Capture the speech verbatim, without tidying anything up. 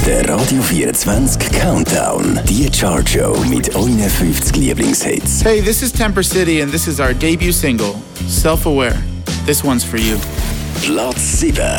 Der Radio vierundzwanzig Countdown. Die Chartshow mit euren fünfzig Lieblingshits. Hey, this is Temper City and this is our debut single, Self-Aware. This one's for you. Platz sieben.